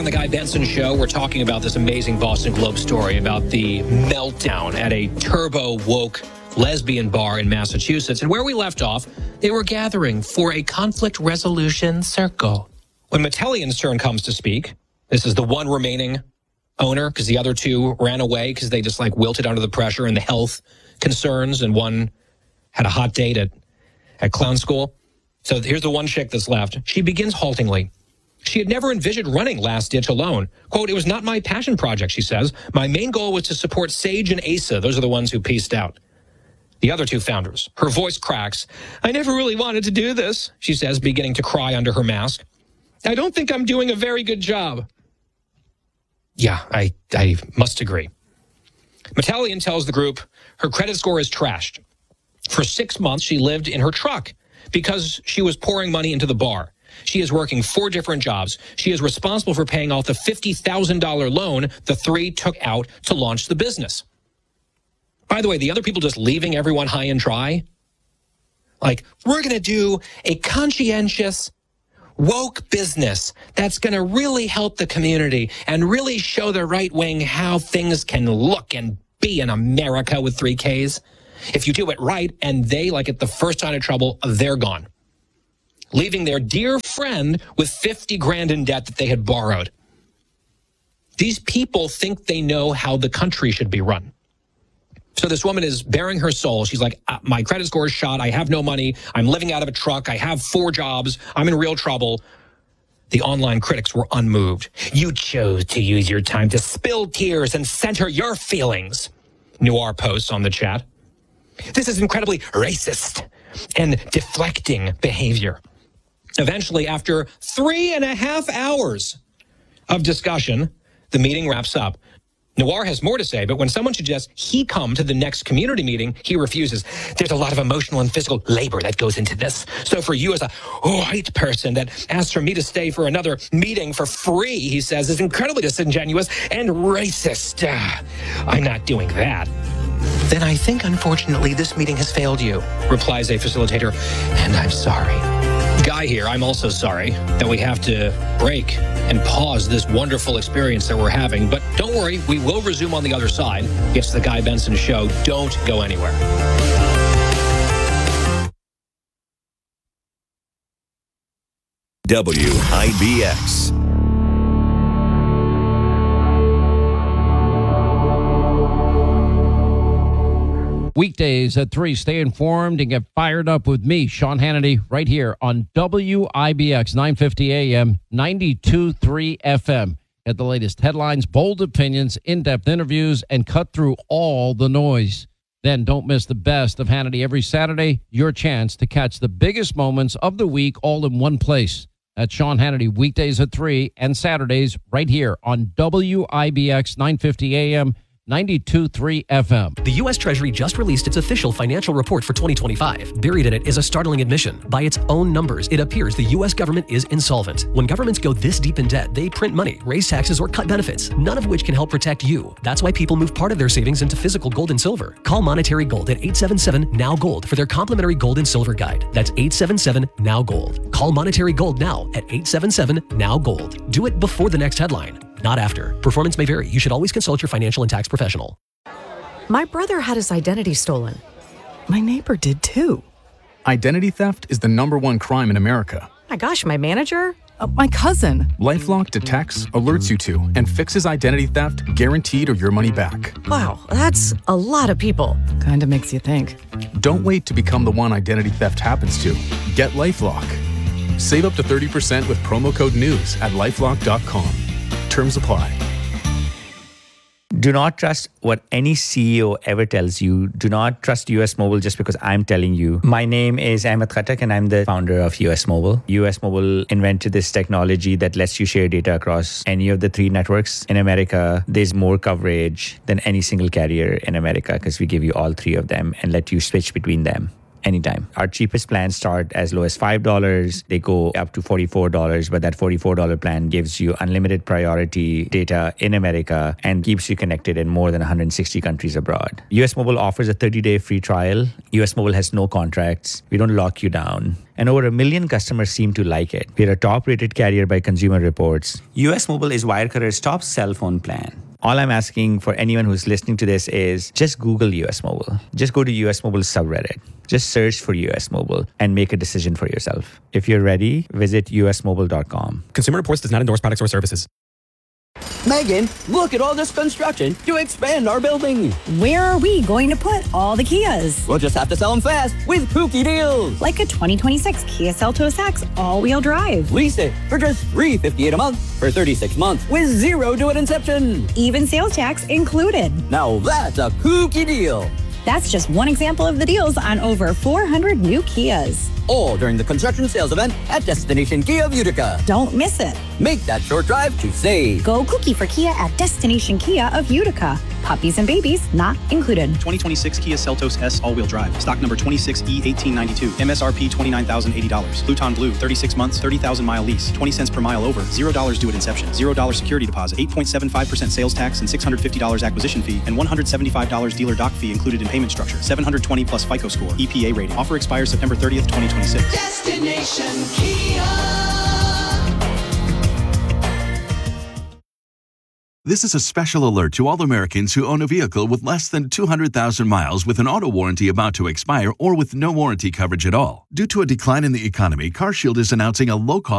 the Guy Benson Show. We're talking about this amazing Boston Globe story about the meltdown at a turbo-woke lesbian bar in Massachusetts. And where we left off, they were gathering for a conflict resolution circle. When Metellion's turn comes to speak, this is the one remaining owner because the other two ran away because they just wilted under the pressure and the health concerns, and one had a hot date at clown school. So here's the one chick that's left. She begins haltingly. She had never envisioned running Last Ditch alone. Quote, "It was not my passion project," she says. "My main goal was to support Sage and Asa." Those are the ones who pieced out. The other two founders. Her voice cracks. "I never really wanted to do this," she says, beginning to cry under her mask. "I don't think I'm doing a very good job." Yeah, I must agree. Metellion tells the group her credit score is trashed. For 6 months, she lived in her truck because she was pouring money into the bar. She is working 4 different jobs. She is responsible for paying off the $50,000 loan the three took out to launch the business. By the way, the other people just leaving everyone high and dry? We're going to do a conscientious, woke business that's going to really help the community and really show the right wing how things can look and be in America with 3 Ks. If you do it right and they at the first sign of trouble, they're gone, leaving their dear friend with $50,000 in debt that they had borrowed. These people think they know how the country should be run. So this woman is bearing her soul. She's like, my credit score is shot. I have no money. I'm living out of a truck. I have 4 jobs. I'm in real trouble. The online critics were unmoved. "You chose to use your time to spill tears and center your feelings," Noir posts on the chat. "This is incredibly racist and deflecting behavior." Eventually, after 3.5 hours of discussion, the meeting wraps up. Noir has more to say, but when someone suggests he come to the next community meeting, he refuses. "There's a lot of emotional and physical labor that goes into this. So for you as a white person that asks for me to stay for another meeting for free," he says, "is incredibly disingenuous and racist. I'm not doing that." "Then I think, unfortunately, this meeting has failed you," replies a facilitator, "and I'm sorry." Guy here, I'm also sorry that we have to break and pause this wonderful experience that we're having. But don't worry, we will resume on the other side. It's the Guy Benson Show. Don't go anywhere. WIBX. Weekdays at 3, stay informed and get fired up with me, Sean Hannity, right here on WIBX 950 AM, 92.3 FM. Get the latest headlines, bold opinions, in-depth interviews, and cut through all the noise. Then don't miss the best of Hannity every Saturday, your chance to catch the biggest moments of the week all in one place. That's Sean Hannity, weekdays at 3 and Saturdays right here on WIBX 950 AM, 92.3 FM. The U.S. Treasury just released its official financial report for 2025. Buried in it is a startling admission. By its own numbers, it appears the U.S. government is insolvent. When governments go this deep in debt, they print money, raise taxes, or cut benefits, none of which can help protect you. That's why people move part of their savings into physical gold and silver. Call Monetary Gold at 877-NOW-GOLD for their complimentary gold and silver guide. That's 877-NOW-GOLD. Call Monetary Gold now at 877-NOW-GOLD. Do it before the next headline, not after. Performance may vary. You should always consult your financial and tax professional. My brother had his identity stolen. My neighbor did too. Identity theft is the #1 crime in America. My gosh, my manager? My cousin. LifeLock detects, alerts you to, and fixes identity theft guaranteed or your money back. Wow, that's a lot of people. Kinda makes you think. Don't wait to become the one identity theft happens to. Get LifeLock. Save up to 30% with promo code NEWS at LifeLock.com. Terms apply. Do not trust what any CEO ever tells you. Do not trust US Mobile just because I'm telling you. My name is Ahmed Khattak and I'm the founder of US Mobile. US Mobile invented this technology that lets you share data across any of the 3 networks. In America, there's more coverage than any single carrier in America because we give you all 3 of them and let you switch between them. anytime. Our cheapest plans start as low as $5. They go up to $44, but that $44 plan gives you unlimited priority data in America and keeps you connected in more than 160 countries abroad. US Mobile offers a 30-day free trial. US Mobile has no contracts. We don't lock you down. And over 1 million customers seem to like it. We're a top-rated carrier by Consumer Reports. US Mobile is Wirecutters' top cell phone plan. All I'm asking for anyone who's listening to this is just Google US Mobile. Just go to US Mobile subreddit. Just search for US Mobile and make a decision for yourself. If you're ready, visit usmobile.com. Consumer Reports does not endorse products or services. Megan, look at all this construction to expand our building. Where are we going to put all the Kias? We'll just have to sell them fast with kooky deals. Like a 2026 Kia Seltos X all-wheel drive. Lease it for just $358 a month for 36 months with zero due at inception. Even sales tax included. Now that's a kooky deal. That's just one example of the deals on over 400 new Kias. All during the construction sales event at Destination Kia of Utica. Don't miss it. Make that short drive to save. Go kooky for Kia at Destination Kia of Utica. Puppies and babies not included. 2026 Kia Seltos S all-wheel drive. Stock number 26E1892. MSRP $29,080. Pluton Blue, 36 months, 30,000-mile lease. 20 cents per mile over. $0 due at inception. $0 security deposit. 8.75% sales tax and $650 acquisition fee. And $175 dealer doc fee included in payment structure. 720 plus FICO score. EPA rating. Offer expires September 30th, 2026. Destination Kia. This is a special alert to all Americans who own a vehicle with less than 200,000 miles with an auto warranty about to expire or with no warranty coverage at all. Due to a decline in the economy, CarShield is announcing a low-cost